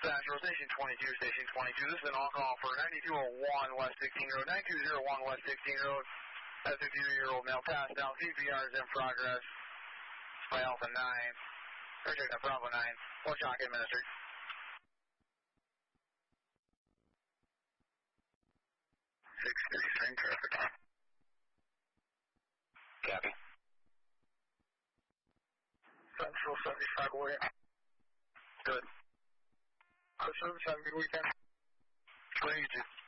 Central, Station 22, Station 22. This is an on-call for 9201 West 16 Road, 9201 West 16 Road. That 53-year-old male passed out. CPR is in progress by Alpha 9. Or check that, Bravo 9. More shock administered. 633 traffic. Copy. Central 75 away. Good. Service, have a good weekend. Good, you too.